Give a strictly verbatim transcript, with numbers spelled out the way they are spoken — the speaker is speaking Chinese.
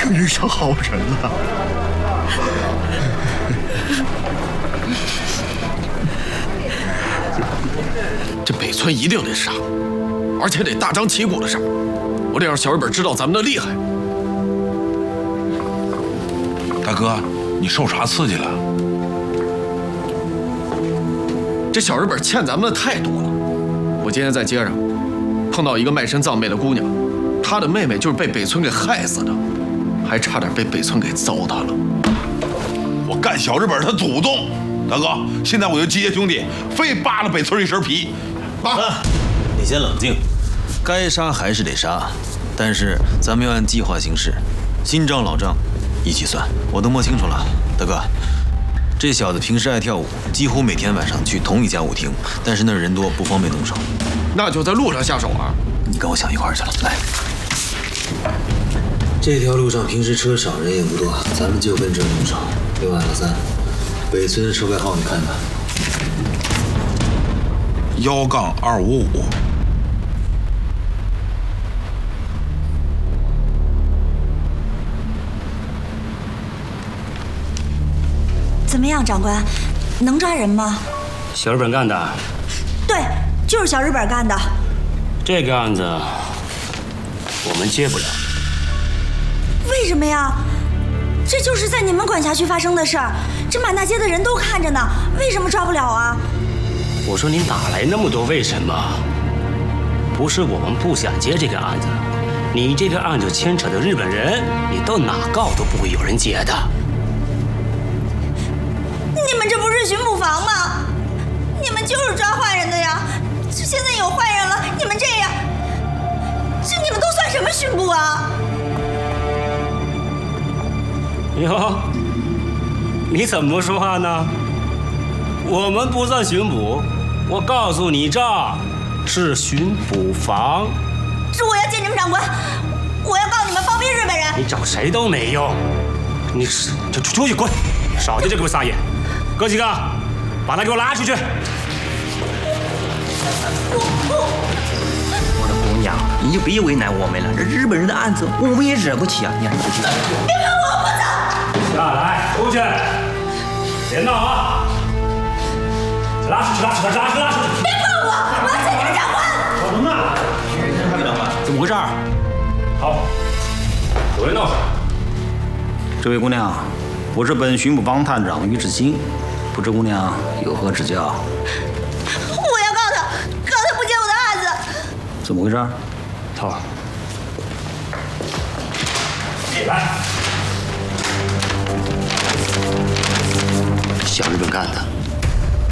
遇上好人了。 这北村一定得杀，而且得大张旗鼓的杀。我得让小日本知道咱们的厉害。 大哥，你受啥刺激了？ 这小日本欠咱们的太多了。我今天在街上碰到一个卖身葬妹的姑娘，她的妹妹就是被北村给害死的，还差点被北村给糟蹋了。 我干小日本他祖宗！大哥，现在我就集结兄弟，非扒了北村一身皮。扒！ 你先冷静，该杀还是得杀，但是咱们要按计划行事，新账老账一起算。我都摸清楚了，大哥，这小子平时爱跳舞，几乎每天晚上去同一家舞厅，但是那儿人多不方便动手。 那就在路上下手啊！ 你跟我想一块儿去了，来。这条路上平时车少人也不多，咱们就跟这儿动手。另外老三，北村车牌号你看看。 幺杠二五五。 怎么样，长官，能抓人吗？ 小日本干的。 对，就是小日本干的。 这个案子我们接不了。 为什么呀？这就是在你们管辖区发生的事儿，这满大街的人都看着呢，为什么抓不了啊？ 我说你哪来那么多为什么？不是我们不想接这个案子，你这个案子牵扯的日本人，你到哪告都不会有人接的。 你们这不是巡捕房吗？你们就是抓坏人的呀！这现在有坏人了，你们这样，这你们都算什么巡捕啊？ 哟，你怎么说话呢？我们不算巡捕，我告诉你，这是巡捕房。 这我要见你们长官，我要告你们包庇日本人。 你找谁都没用，你就出去滚，少在这给我撒野！哥几个，把他给我拉出去！ 我的姑娘，你就别为难我们了，这日本人的案子我们也惹不起啊！你让你出去。 别碰我，我不走！ 下来，出去！别闹啊！拉出去，拉出去，拉出去，拉出去！ 别碰我，我要见你们长官！ 搞什么呢？ 长官，怎么回事？ 好，有人闹事。 这位姑娘，我是本巡捕帮探长于志新，不知姑娘有何指教？ 我要告他，告他不接我的案子。 怎么回事？ 头儿，来。 小日本干的。